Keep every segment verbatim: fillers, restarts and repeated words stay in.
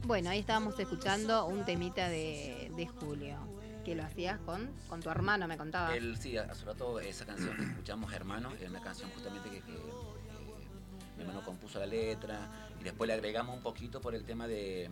Bueno, ahí estábamos escuchando un temita de, de Julio, que lo hacías con, con tu hermano, me contabas. Él, sí, hace rato esa canción que escuchamos, Hermanos, era una canción justamente que, que eh, mi hermano compuso la letra y después le agregamos un poquito por el tema de...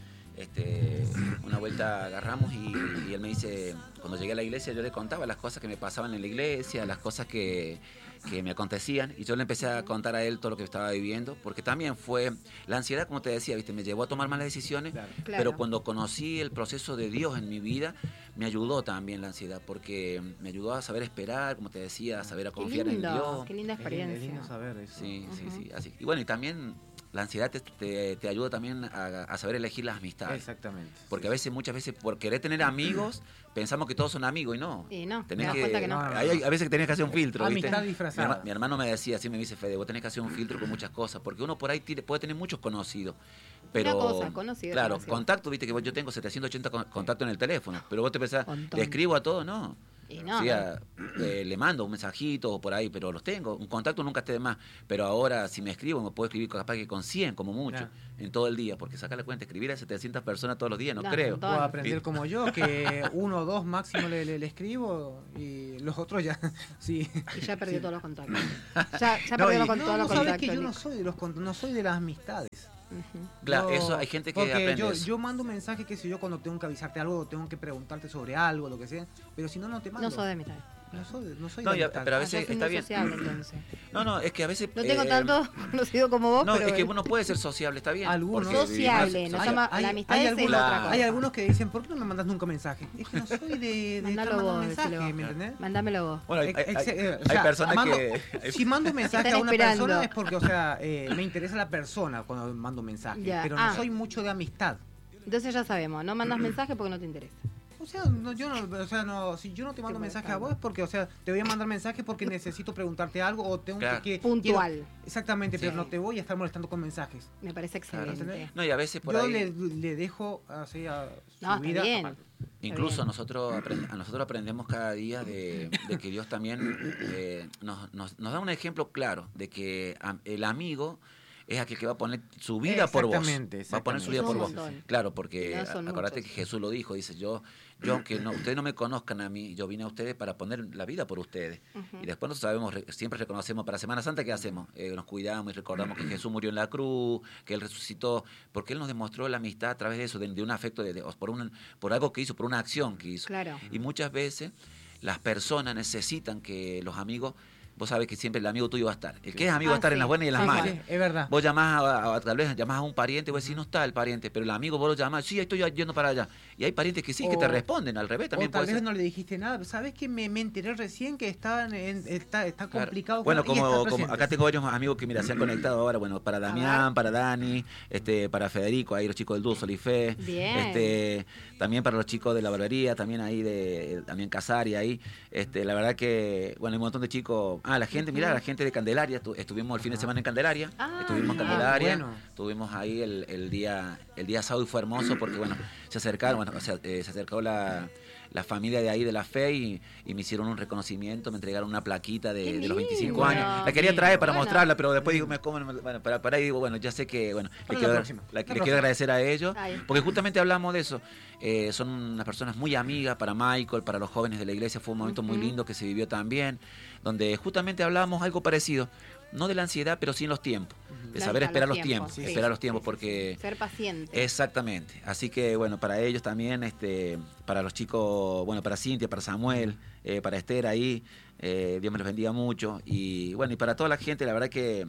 Este, una vuelta agarramos y, y él me dice, cuando llegué a la iglesia yo le contaba las cosas que me pasaban en la iglesia, las cosas que, que me acontecían, y yo le empecé a contar a él todo lo que estaba viviendo, porque también fue la ansiedad, como te decía, ¿viste? Me llevó a tomar malas decisiones, claro. Claro. Pero cuando conocí el proceso de Dios en mi vida, me ayudó también la ansiedad, porque me ayudó a saber esperar, como te decía, a saber a confiar lindo, en Dios. Qué linda experiencia. Es lindo saber eso. Sí, Uh-huh. sí, sí, así. Y bueno, y también la ansiedad te, te, te ayuda también a, a saber elegir las amistades. Exactamente. Porque a veces, muchas veces, por querer tener amigos, pensamos que todos son amigos y no. Y no, tenés te das que, cuenta que no. Hay, hay- a veces que tenés que hacer un filtro, ¿viste? Amistad disfrazada. Mi, herma- mi hermano me decía, así me dice, Fede, vos tenés que hacer un filtro con muchas cosas, porque uno por ahí tiene, puede tener muchos conocidos. Pero, Una cosa, conocido, claro, conocido. contacto, viste que vos- yo tengo setecientos ochenta con- contactos en el teléfono, pero vos te pensás, Montón. le escribo a todos, no. Y no. O sea, eh, le mando un mensajito o por ahí, pero los tengo. Un contacto nunca esté de más. Pero ahora, si me escribo, me puedo escribir capaz que con cien, como mucho, Claro. en todo el día. Porque saca la cuenta, escribir a setecientas personas todos los días, no, No, creo. montón. O aprender como yo, que uno o dos máximo le, le, le escribo y los otros ya. Sí. Y ya perdió todos los contactos. Ya, ya No, perdió y- con No, todos no, los sabes contactos. que yo no soy de los cont- no soy de las amistades. Ujú. Claro, Yo- eso hay gente que porque aprende yo, eso. yo mando un mensaje, qué sé yo, cuando tengo que avisarte algo, o tengo que preguntarte sobre algo, lo que sea, pero si no, no te mando. No soy de mitad. No soy, de- no soy No, de y a- amistad. pero a Ah, veces yo soy está muy bien. sociable, entonces. No, no, es que a veces... No tengo eh, tanto conocido como vos, No, pero... es que uno puede ser sociable, está bien. Algunos. porque Sociable, vivimos- no Hay- llama- hay- la amistad hay es algunos, otra cosa. hay algunos que dicen, ¿por qué no me mandas nunca un mensaje? Es que no soy de, de estar Mandalo mandando vos, mensajes, decilo. ¿me entendés? Mándamelo vos. Bueno, hay, Ex- hay- ex- eh, o hay sea, personas mando- que... Si mando un mensaje Están a una esperando. persona es porque, o sea, eh, me interesa la persona cuando mando un mensaje, Ya. pero Ah. no soy mucho de amistad. Entonces ya sabemos, no mandas mensaje porque no te interesa. O sea, no, yo no, o sea, no, si yo no te mando Qué mensaje a bacán. vos es porque, o sea, te voy a mandar mensaje porque necesito preguntarte algo o tengo Claro. que... Puntual. quiero- exactamente, Sí. pero no te voy a estar molestando con mensajes. Me parece Claro. excelente. No, y a veces por Yo ahí... le, le dejo así a su No, está vida. bien. aparte. Incluso bien. nosotros aprend- a nosotros aprendemos cada día de, de que Dios también eh, nos, nos, nos da un ejemplo claro de que am- el amigo es aquel que va a poner su vida por vos. Exactamente, Va a poner su vida por exactamente. vos. Son un montón. Claro, porque No son a- acordate muchos. que Jesús lo dijo, dice, yo, yo aunque no, ustedes no me conozcan a mí, yo vine a ustedes para poner la vida por ustedes. Ujú. Y después nosotros sabemos, re- siempre reconocemos para Semana Santa, ¿qué hacemos? Eh, nos cuidamos y recordamos que Jesús murió en la cruz, que Él resucitó, porque Él nos demostró la amistad a través de eso, de, de un afecto, de, de- por, un, por algo que hizo, por una acción que hizo. Claro. Y muchas veces las personas necesitan que los amigos, vos sabés que siempre el amigo tuyo va a estar. El que es amigo va a Ah, estar sí. en las buenas y en las Sí, malas. Sí, es verdad. Vos llamás a, a- tal vez llamás a un pariente y vos decís, no está el pariente, pero el amigo vos lo llamás, sí, estoy yendo para allá. Y hay parientes que sí, que O- te responden, al revés también o tal puede vez ser. no le dijiste nada. ¿Sabes que me, me enteré recién que estaban en- está, está Claro. complicado? Bueno, con- y como, está como presente. acá tengo varios amigos que mira, se han conectado ahora, bueno, para Damián, para Dani, este, para Federico, ahí los chicos del dúo Solife, Bien. este, también para los chicos de la barbería, también ahí de también Casari ahí, este, la verdad que, bueno, hay un montón de chicos, ah, la gente, mira, la gente de Candelaria, estu- estuvimos el fin de semana en Candelaria, Ah, estuvimos en mira. Candelaria, Bueno. estuvimos ahí el, el día, el día sábado y fue hermoso porque bueno, se acercaron, bueno, o sea, eh, se acercó la la familia de ahí de la fe y, y me hicieron un reconocimiento, me entregaron una plaquita de, Qué de los veinticinco lindo. años. La quería traer para Bueno. mostrarla, pero después digo, me como, bueno, para, para ahí digo, bueno, ya sé que, bueno, Para le la quiero, próxima. la- La le próxima. quiero agradecer a ellos, Ahí. porque justamente hablamos de eso. Eh, son unas personas muy amigas para Michael, para los jóvenes de la iglesia, fue un momento muy Ujú. lindo que se vivió también, donde justamente hablamos algo parecido, no de la ansiedad, pero sí en los tiempos, de Claro, saber los esperar los tiempos, tiempos, sí. esperar los Sí, tiempos, sí, porque... Ser paciente. Exactamente. Así que bueno, para ellos también, este, para los chicos, bueno, para Cintia, para Samuel, eh, para Esther ahí, eh, Dios me los bendiga mucho. Y bueno, y para toda la gente, la verdad que,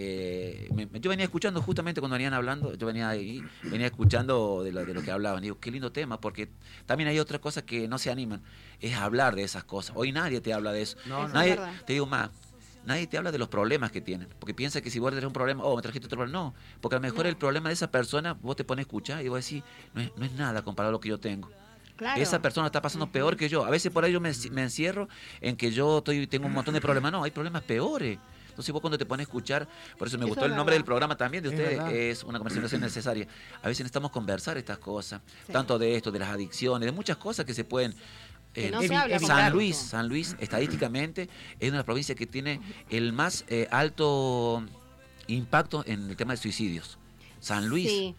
que me- yo venía escuchando justamente cuando venían hablando, yo venía ahí, venía escuchando de lo, de lo que hablaban. Digo, qué lindo tema, porque también hay otras cosas que no se animan, es hablar de esas cosas. Hoy nadie te habla de eso. No, Eso no. Nadie, es verdad. te digo más, nadie te habla de los problemas que tienen, porque piensa que si vos tenés un problema, oh, me trajiste otro problema, no, porque a lo mejor No. el problema de esa persona, vos te pones a escuchar y vos decís, no es, no es nada comparado a lo que yo tengo. Claro. Esa persona está pasando Ujú. peor que yo. A veces por ahí yo me, me encierro en que yo estoy, tengo un montón de problemas, no, hay problemas peores. Entonces vos cuando te pones a escuchar, por eso me Eso gustó es el nombre verdad. del programa también de Es ustedes, verdad. es una conversación necesaria. A veces necesitamos conversar estas cosas, Sí. tanto de esto, de las adicciones, de muchas cosas que se pueden... Que eh, no se evi- habla evi- con San tanto. Luis, San Luis, estadísticamente, es una de las provincias que tiene el más eh, alto impacto en el tema de suicidios. San Luis. Sí.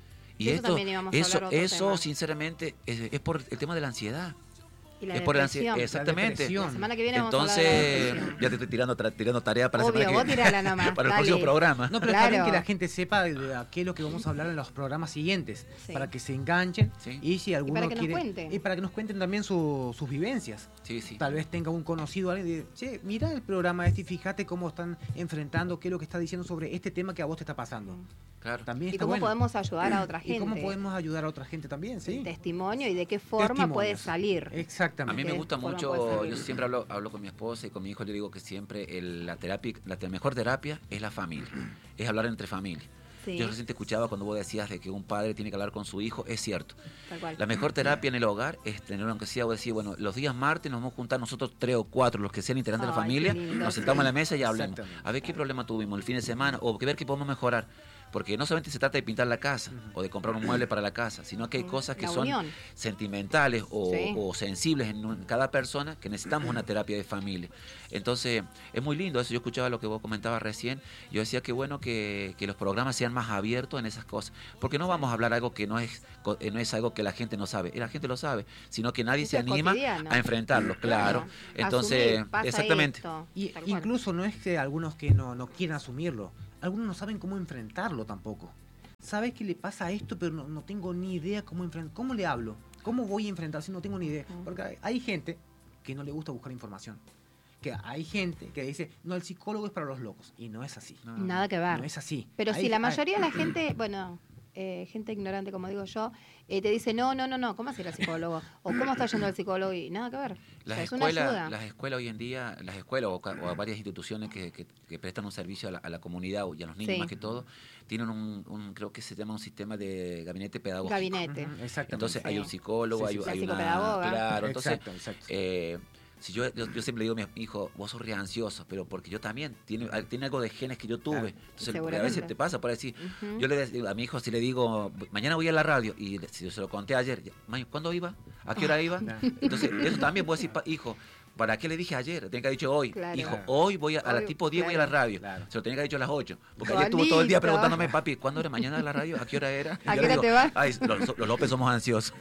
Y eso esto, también íbamos a eso, hablar otro eso tema. sinceramente, es, es por el tema de la ansiedad. Y la es por la ansiedad, depresión. exactamente. La La semana que viene vamos a Entonces, hablar de la depresión. ya te estoy tirando, tra- tirando tarea para Obvio, la semana vos que tirala nomás, para el dale. próximo programa. No, pero Claro. está bien que la gente sepa de, de qué es lo que vamos a hablar en los programas siguientes, Sí. para que se enganchen Sí. y si alguno para que nos quiere cuenten. y para que nos cuenten también su- sus vivencias. Sí, sí. Tal vez tenga un conocido alguien y diga, che, mira el programa este y fíjate cómo están enfrentando, qué es lo que está diciendo sobre este tema que a vos te está pasando. Claro. También Y está cómo bueno. podemos ayudar a otra gente. Y cómo podemos ayudar a otra gente también, sí. El testimonio y de qué forma Testimonios. puede salir. A Exactamente. mí me ¿Qué gusta forma mucho, puede salir? yo siempre hablo, hablo con mi esposa y con mi hijo, le digo que siempre el- la terapia, la te- mejor terapia es la familia, es hablar entre familia. Sí, Yo recién te escuchaba cuando vos decías de que un padre tiene que hablar con su hijo, es cierto. tal cual. La mejor terapia en el hogar es tener, aunque sea, vos decís, bueno, los días martes nos vamos a juntar nosotros tres o cuatro, los que sean integrantes de la Ay, familia, qué lindo, nos sí. sentamos en la mesa y hablemos. Exactamente. A ver qué problema tuvimos el fin de semana o que ver qué podemos mejorar. Porque no solamente se trata de pintar la casa Ujú. o de comprar un mueble para la casa, sino que hay Mm, cosas que la son unión. sentimentales o, Sí. o sensibles en un- cada persona que necesitamos una terapia de familia. Entonces, es muy lindo eso. Yo escuchaba lo que vos comentabas recién. Yo decía que bueno que, que los programas sean más abiertos en esas cosas. Porque no vamos a hablar algo que no es, co- eh, no es algo que la gente no sabe. La gente lo sabe, sino que nadie Eso se es anima cotidiano. a enfrentarlo, claro. Entonces, Asumir, pasa exactamente. esto, Y tal cual. incluso no es que algunos que no, no quieran asumirlo, algunos no saben cómo enfrentarlo tampoco. ¿Sabes que le pasa a esto, pero no, no tengo ni idea cómo enfrentar? ¿Cómo le hablo? ¿Cómo voy a enfrentar si no tengo ni idea? Ujú. Porque hay, hay gente que no le gusta buscar información. Que hay gente que dice, no, el psicólogo es para los locos. Y no es así. No, Nada que ver. No es así. Pero Hay- si la hay- mayoría de la gente, bueno, eh, gente ignorante, como digo yo, eh, te dice, no, no, no, no, ¿cómo hacer al psicólogo? O ¿cómo está yendo al psicólogo? Y nada que ver. O Las sea, es una escuelas, ayuda. las escuelas hoy en día, las escuelas o, ca- o a varias instituciones que, que- que prestan un servicio a la, a la comunidad y a los niños Sí. más que todo, tienen un, un- creo que se llama un sistema de gabinete pedagógico. Gabinete. Ujú, exactamente. Entonces Sí. hay un psicólogo, Sí, sí, hay, sí. hay La una... psicopedagoga. Claro, entonces, Exacto, exacto. eh, si yo, yo, yo siempre le digo a mi hijo, vos sos re ansioso, pero porque yo también, tiene, tiene algo de genes que yo tuve. Claro. Entonces, porque a Seguramente. veces te pasa por decir, Ujú. yo le digo a mi hijo, si le digo, mañana voy a la radio, y le- si yo se lo conté ayer, ya, "Mami, ¿cuándo iba? ¿A qué hora iba? Claro. Entonces, eso también puedo decir, pa- hijo, ¿para qué le dije ayer? Tenía que haber dicho hoy. Claro. Hijo, Claro. hoy voy a, a Hoy, las tipo diez voy a la claro. radio. Claro. Se lo tenía que haber dicho a las ocho. Porque ayer estuvo todo el día Juanito. preguntándome, papi, ¿cuándo era mañana la radio? ¿A qué hora era? Y ¿A yo qué le hora te vas? Ay, los, los López somos ansiosos.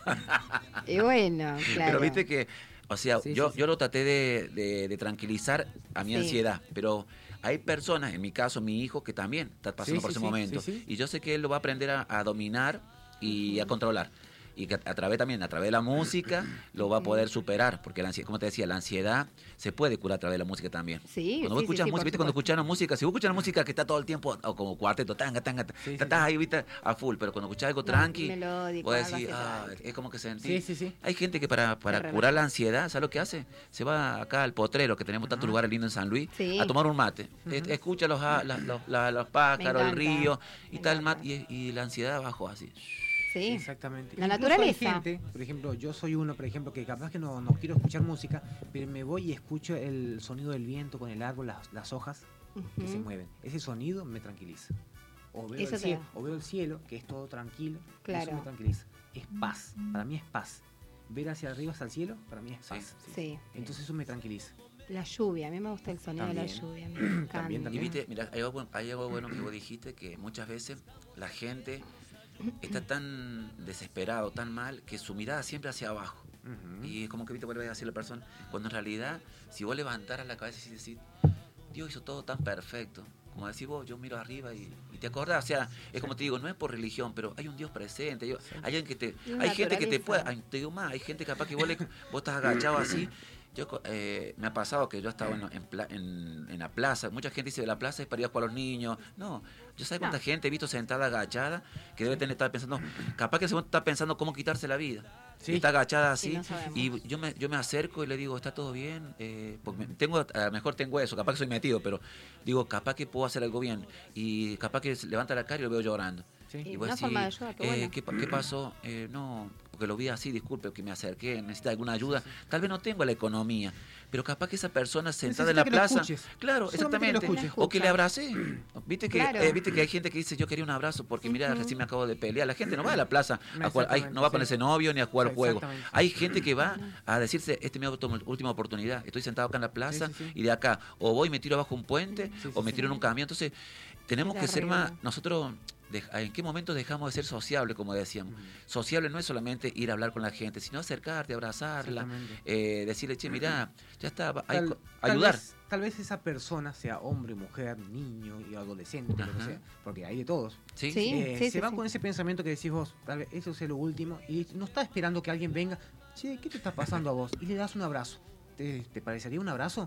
Y bueno, claro. Pero viste que, o sea, Sí, yo, sí, sí. yo lo traté de, de- de tranquilizar a mi Sí. ansiedad, pero hay personas, en mi caso, mi hijo, que también está pasando Sí, por sí, ese sí, momento. sí, sí. Y yo sé que él lo va a aprender a, a dominar y a controlar. Y que a, a través también, a través de la música, lo va a poder superar. Porque, la ansiedad, como te decía, la ansiedad se puede curar a través de la música también. Sí, Cuando vos sí, sí, escuchas sí, música, por viste, cuando supuesto. escuchas música, si vos escuchas música que está todo el tiempo, o como cuarteto, tanga, tanga, Sí, sí, estás sí. ahí, viste, a full, pero cuando escuchas algo No, tranqui, melódico, vos algo decís, así, ah, tranqui. es como que sentís. Sí, sí, sí. Hay gente que para, para relaja. curar la ansiedad, ¿sabes lo que hace? Se va acá al Potrero, que tenemos tantos Ajá. lugares lindos en San Luis, Sí. a tomar un mate. Ujú. Es- Escucha los, a- las- los, la- los pájaros, el encanta, río, y me tal encanta. mate, y, y la ansiedad abajo así. Sí. Exactamente. La Incluso naturaleza. Hay gente, por ejemplo, yo soy uno, por ejemplo, que capaz que no, no quiero escuchar música, pero me voy y escucho el sonido del viento con el árbol, las, las hojas que se Ujú. mueven. Ese sonido me tranquiliza. O veo, Eso el te cielo, da. o veo el cielo, que es todo tranquilo. y Claro. Eso me tranquiliza. Es paz. Para mí es paz. Ver hacia arriba, hacia el cielo, para mí es Sí, paz. Sí. Entonces eso me tranquiliza. La lluvia, a mí me gusta el sonido de la También. lluvia. Me encanta. También, Y también. viste, mira, hay algo, hay algo bueno que vos dijiste, que muchas veces la gente está tan desesperado, tan mal, que su mirada siempre hacia abajo. Ujú. Y es como que viste vuelve a decir la persona, cuando en realidad, si vos levantaras la cabeza y decís, Dios hizo todo tan perfecto, como decís vos, yo miro arriba y, y te acordás, o sea, es como te digo, no es por religión, pero hay un Dios presente, hay, hay alguien que te, Una hay gente que te naturaleza. puede, hay- te digo más, hay gente capaz que vos, le, vos estás agachado así. Yo eh, me ha pasado que yo estaba en, en, pla- en, en la plaza. Mucha gente dice la plaza es para ir a jugar a los niños. No, yo sé cuánta No. gente he visto sentada agachada que debe tener estar pensando, capaz que se está pensando cómo quitarse la vida. Sí. Y está agachada así Y no sabemos. y yo me, yo me acerco y le digo, ¿está todo bien? Eh, porque me- tengo, a lo mejor tengo eso, capaz que soy metido, pero digo, capaz que puedo hacer algo bien. Y capaz que se levanta la cara y lo veo llorando. Sí. Y Y vos una decís, forma de ayuda, qué eh, bueno. ¿qué, pa- qué pasó? Eh, no, porque lo vi así, disculpe que me acerqué, necesita alguna ayuda. Tal vez no tengo la economía, pero capaz que esa persona sentada en la Necesita que lo plaza, escuches. claro, Solamente que lo exactamente, escuches. o que le abracé. Viste que, Claro. eh, viste que hay gente que dice yo quería un abrazo porque mira, Ujú. recién me acabo de pelear. La gente no va a la plaza a jugar, ay, no va a Exactamente, ponerse sí. novio ni a jugar juego. Exactamente. Hay gente que va a decirse, esta es mi auto- última oportunidad, estoy sentado acá en la plaza Sí, sí, sí. y de acá o voy y me tiro abajo un puente Sí, o sí, me sí. tiro en un camión. Entonces, tenemos Qué que ser terrible. más, nosotros, de- ¿en qué momento dejamos de ser sociables, como decíamos? Ujú. Sociable no es solamente ir a hablar con la gente, sino acercarte, abrazarla, Exactamente. eh, decirle, che, mirá, ya está, va- hay Tal- co- tal ayudar. vez- tal vez esa persona sea hombre, mujer, niño y adolescente, lo que Ajá. sea, porque hay de todos. ¿Sí? Sí. Eh, sí, se va sí. con ese pensamiento que decís vos, tal vez eso sea lo último, y no está esperando que alguien venga, che, ¿qué te está pasando a vos? Y le das un abrazo. ¿Te, te parecería un abrazo?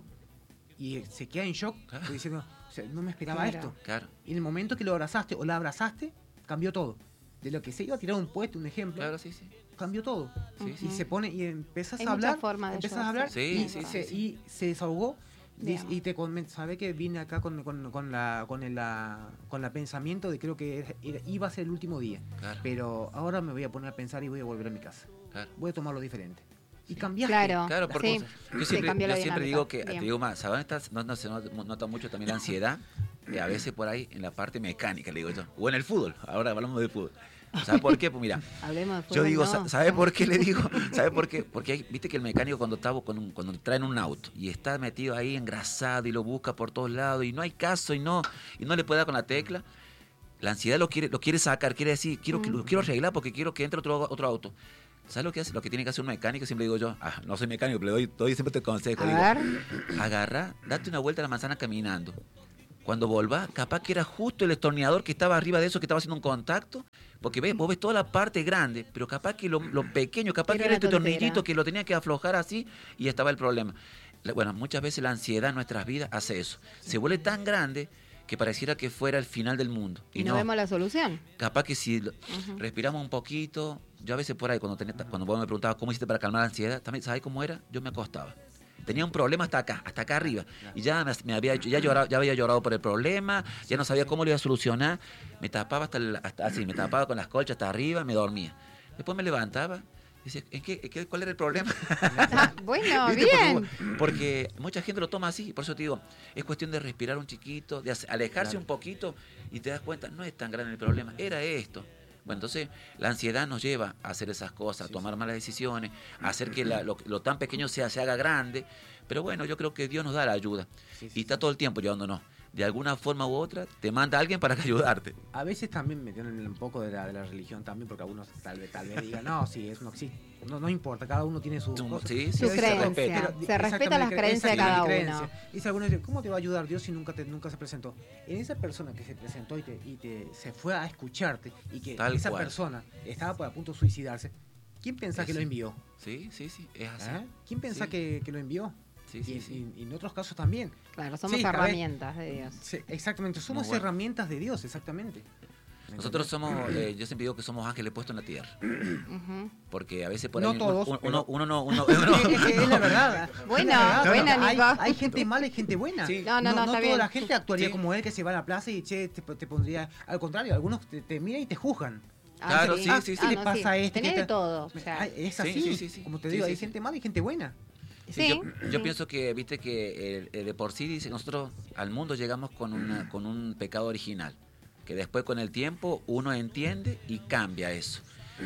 Y eh, se queda en shock, Claro. diciendo, o sea, no me esperaba Claro. esto. Claro, Y en el momento que lo abrazaste o la abrazaste, cambió todo. De lo que se iba a tirar un puesto, un ejemplo, claro, sí, sí. cambió todo. Sí, Ujú. sí. Y se pone y empiezas Hay a hablar, muchas formas de empiezas a hablar Sí, y, sí, se, sí, sí. y se desahogó. Dice- Digamos. y te comen- sabe que vine acá con, con, con la con el la, con la pensamiento de creo que era- era- iba a ser el último día, Claro, pero ahora me voy a poner a pensar y voy a volver a mi casa, claro. voy a tomarlo diferente y Sí. cambiaste. Claro, Claro, porque sí. yo Se siempre, cambió la yo siempre dinámica. digo que, Bien. te digo más, ¿sabes? dónde está- No, no, se not- nota mucho también la ansiedad, eh, a veces por ahí en la parte mecánica, le digo yo, o en el fútbol, ahora hablamos de fútbol. ¿Sabes por qué? Pues mira, Hablemos de yo fútbol, digo, no. sa- ¿sabe por qué le digo? ¿Sabe por qué? Porque hay- viste que el mecánico cuando está con un- cuando traen un auto y está metido ahí engrasado y lo busca por todos lados y no hay caso y no y no le puede dar con la tecla, la ansiedad lo quiere lo quiere sacar, quiere decir, quiero que lo Mm. quiero arreglar porque quiero que entre otro otro auto. ¿Sabes lo que hace? Lo que tiene que hacer un mecánico, siempre digo yo, ah, no soy mecánico, pero le doy, doy siempre te consejo, A digo, ver, agarra, date una vuelta a la manzana caminando. Cuando volvás, capaz que era justo el destornillador que estaba arriba de eso, que estaba haciendo un contacto, porque ves, vos ves toda la parte grande, pero capaz que lo, lo pequeño, capaz Era que era una este tontera. tornillito que lo tenía que aflojar así y estaba el problema. La- Bueno, muchas veces la ansiedad en nuestras vidas hace eso. Se vuelve tan grande que pareciera que fuera el final del mundo. y, Y no, no, vemos la solución. capaz que si lo- Ujú. respiramos un poquito, yo a veces por ahí, cuando, tenía, cuando vos me preguntabas cómo hiciste para calmar la ansiedad, también, ¿sabes cómo era? Yo me acostaba. Tenía un problema hasta acá, hasta acá arriba. Y ya me, me había hecho, ya, lloraba- ya había llorado por el problema, ya no sabía cómo lo iba a solucionar. Me tapaba hasta, el- hasta así, me tapaba con las colchas hasta arriba, me dormía. Después me levantaba y decía, ¿en qué, en qué- ¿cuál era el problema? Ah, bueno, ¿Viste? bien. Porque, porque mucha gente lo toma así, por eso te digo, es cuestión de respirar un chiquito, de hace- alejarse Claro. un poquito y te das cuenta, no es tan grande el problema, era esto. Bueno, entonces la ansiedad nos lleva a hacer esas cosas, a Sí, tomar sí. malas decisiones, a hacer que la- lo, lo tan pequeño sea, se haga grande. Pero bueno, yo creo que Dios nos da la ayuda Sí, sí, y está sí. todo el tiempo llevándonos. De alguna forma u otra, te manda alguien para ayudarte. A veces también me tienen un poco de la, de la religión también, porque algunos tal vez, tal vez digan, no, sí, eso no existe. No, no importa, cada uno tiene su, Su- cosa. sí, Su sí, se creencia. respeta. Se Exactamente, respeta las creencias de cada exactamente, uno. creencia. Y si alguno dice, ¿cómo te va a ayudar Dios si nunca, te, nunca se presentó? En esa persona que se presentó y, te, y te, se fue a escucharte y que Tal esa cual. persona estaba por a punto de suicidarse, ¿quién piensa que Eso. lo envió? Sí, sí, sí, es así. ¿Eh? ¿Quién piensa Sí. que, que lo envió? Sí, sí, y, sí. y- y en otros casos también. Claro, somos Sí, a ver. herramientas de Dios. Sí, exactamente, somos Muy bueno. herramientas de Dios, exactamente. ¿Me Nosotros entendés? somos, eh, yo siempre digo que somos ángeles puestos en la tierra. Ujú. Porque a veces por No ahí todos, uno, pero- uno, uno no... Uno, uno- Es, es- es la verdad. Bueno, es la verdad. buena, hay, Nico. hay gente mala y gente buena. Sí. No, no, no, está toda bien. la gente actuaría Sí. como él, que se va a la plaza y che, te, te pondría. Al contrario, algunos te, te miran y te juzgan. Ah, Claro, sí, Ah, sí, sí. ¿qué le no, pasa a este? Tenés que de está- todo. o sea, Ay, es Sí, así. sí, sí, sí. Como te Sí, digo, sí, hay sí. gente mala y gente buena. Sí, yo, sí, yo ujú. pienso que, viste, que el- el de por sí dice, nosotros al mundo llegamos con, una, con un pecado original, que después con el tiempo uno entiende y cambia eso.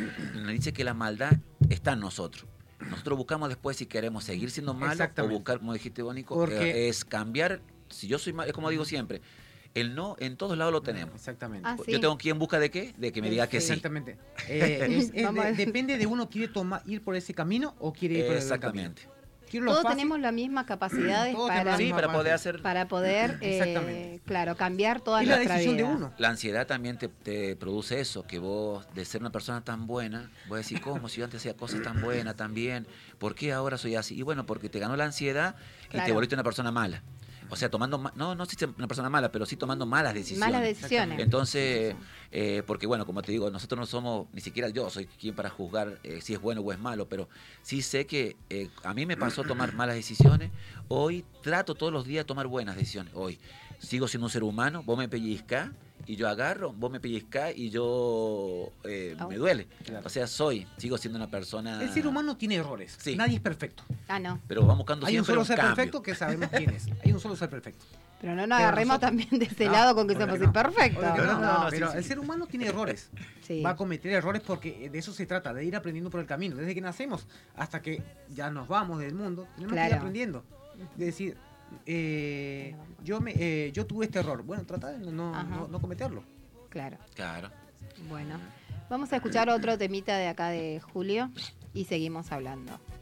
Y nos dice que la maldad está en nosotros. Nosotros buscamos después si queremos seguir siendo malos o Exactamente. buscar, como dijiste, Bónico, Porque- eh, es cambiar. Si yo soy malo, es como digo siempre, el no en todos lados lo tenemos. Exactamente. Ah, sí. Yo tengo que ir en busca de qué, de que me diga que sí. Exactamente. Eh, es- es Vamos de- a ver. depende de uno, ¿quiere tomar, ir por ese camino o quiere ir por el buen camino? Exactamente. Quiero lo Todos fácil. tenemos las mismas capacidades Todos para, tenemos Sí, misma para base. poder hacer... para poder, eh, Exactamente. claro, cambiar toda Es la nuestra decisión de vida. uno. La ansiedad también te, te produce eso, que vos, de ser una persona tan buena, vos decís, ¿cómo? Si yo antes hacía cosas tan buenas, tan bien, ¿por qué ahora soy así? Y bueno, porque te ganó la ansiedad y Claro. te volviste una persona mala. O sea, tomando, ma- no, no sé si una persona mala, pero sí tomando malas decisiones. Malas decisiones. Entonces, eh, porque bueno, como te digo, nosotros no somos, ni siquiera yo soy quien para juzgar eh, si es bueno o es malo, pero sí sé que eh, a mí me pasó tomar malas decisiones. Hoy trato todos los días de tomar buenas decisiones. Hoy sigo siendo un ser humano, vos me pellizcás y yo agarro, vos me pellizcás y yo eh, Au. me duele. Claro. O sea, soy, sigo siendo una persona... El ser humano tiene errores. Sí. Nadie es perfecto. Ah, no. Pero vamos buscando Hay un siempre solo un ser cambio. perfecto que sabemos quién es. Hay un solo ser perfecto. Pero no nos Pero agarremos nosotros- también de ese No, lado con que obvio somos que no. imperfectos. Obvio que no, no, no, no, pero sí, el sí. ser humano tiene errores. Sí. Va a cometer errores porque de eso se trata, de ir aprendiendo por el camino. Desde que nacemos hasta que ya nos vamos del mundo, tenemos que ir Claro. aprendiendo. De decir, eh, yo, me, eh, yo tuve este error. Bueno, trata de no, no, no cometerlo. Claro. Claro. Bueno, vamos a escuchar otro temita de acá de Julio y seguimos hablando.